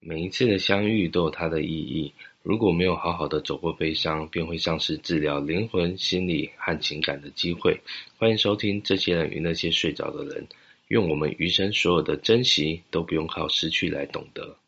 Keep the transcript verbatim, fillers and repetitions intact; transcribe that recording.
每一次的相遇都有它的意义，如果没有好好的走过悲伤，便会丧失治疗灵魂、心理和情感的机会。欢迎收听这些人与那些睡着的人，愿我们余生所有的珍惜都不用靠失去来懂得。